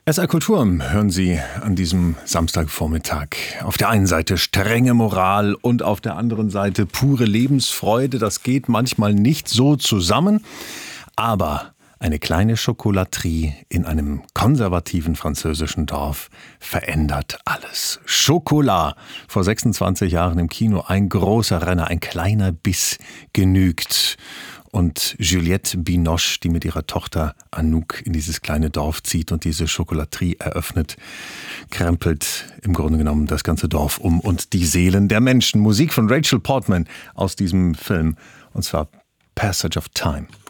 SR Kultur hören Sie an diesem Samstagvormittag. Auf der einen Seite strenge Moral und auf der anderen Seite pure Lebensfreude. Das geht manchmal nicht so zusammen, aber eine kleine Schokolaterie in einem konservativen französischen Dorf verändert alles. Chocolat, vor 26 Jahren im Kino, ein großer Renner, ein kleiner Biss genügt. Und Juliette Binoche, die mit ihrer Tochter Anouk in dieses kleine Dorf zieht und diese Schokolaterie eröffnet, krempelt im Grunde genommen das ganze Dorf um und die Seelen der Menschen. Musik von Rachel Portman aus diesem Film, und zwar Passage of Time.